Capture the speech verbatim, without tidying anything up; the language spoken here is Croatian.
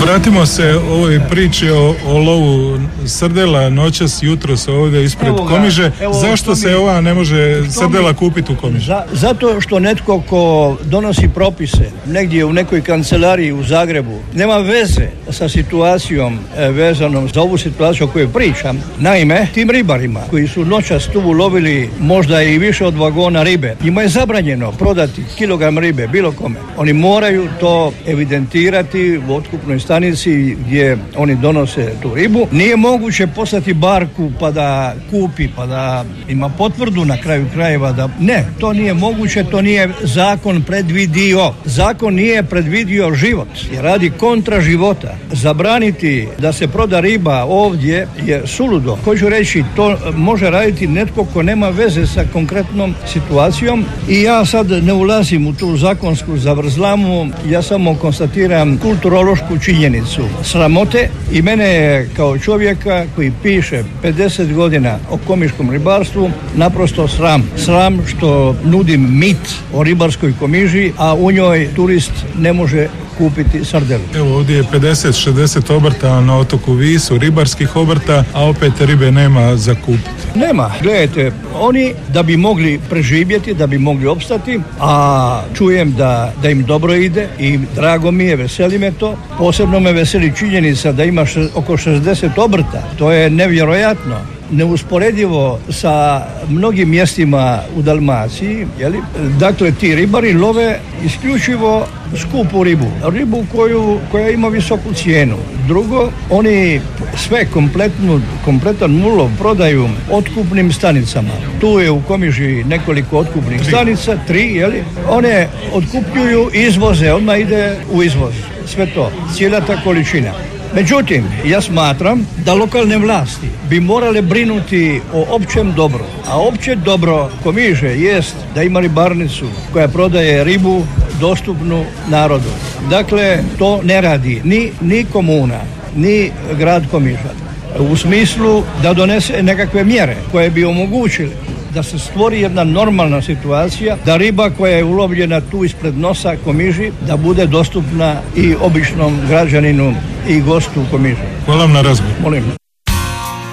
vratimo se ovoj priči o, o lovu srdela noćas, jutros ovdje ispred Evo ga, Komiže. evo, Zašto mi, se ova ne može srdela kupiti u Komiži? Za, zato što netko ko donosi propise negdje u nekoj kancelariji u Zagrebu nema veze sa situacijom e, vezanom za ovu situaciju o kojoj pričam. Naime, tim ribarima koji su noćas tu lovili možda i više od vagona ribe, njima je zabranjeno prodati kilogram ribe bilo kome. Oni moraju to evidentirati u otkupnoj stanici gdje oni donose tu ribu. Nije moguće poslati barku pa da kupi, pa da ima potvrdu na kraju krajeva da... Ne, to nije moguće, to nije zakon predvidio. Zakon nije predvidio život, jer radi kontra života. Zabraniti da se proda riba ovdje je suludo. Hoću reći, to može raditi netko ko nema veze sa konkretnom situacijom i ja sad ne ulazim u tu zakonsku zavrzlamu, ja samo konstatiram kulturološku činjenicu sramote i mene je kao čovjeka koji piše pedeset godina o komiškom ribarstvu naprosto sram. Sram što nudim mit o ribarskoj Komiži, a u njoj turist ne može kupiti sardelu. Evo ovdje je pedeset šezdeset obrta na otoku Visu, ribarskih obrta, a opet ribe nema za kupiti. Nema. Gledajte, oni da bi mogli preživjeti, da bi mogli opstati, a čujem da, da im dobro ide i drago mi je, veseli me to. Posebno me veseli činjenica da ima še, oko šezdeset obrta. To je nevjerojatno. Neusporedivo sa mnogim mjestima u Dalmaciji, jeli? Dakle, ti ribari love isključivo skupu ribu, ribu koju, koja ima visoku cijenu. Drugo, oni sve kompletnu, kompletan ulov prodaju otkupnim stanicama. Tu je u Komiži nekoliko otkupnih tri. stanica, tri, jeli? One otkupljuju i izvoze, odmah ide u izvoz. Sve to, cijela ta količina. Međutim, ja smatram da lokalne vlasti bi morale brinuti o općem dobru. A opće dobro Komiže jest da ima ribarnicu koja prodaje ribu dostupnu narodu. Dakle, to ne radi ni, ni komuna, ni grad Komiža. U smislu da donese nekakve mjere koje bi omogućile da se stvori jedna normalna situacija, da riba koja je ulovljena tu ispred nosa Komiži, da bude dostupna i običnom građaninu i gostu u Komiži. Hvala vam na razgovor. Molim.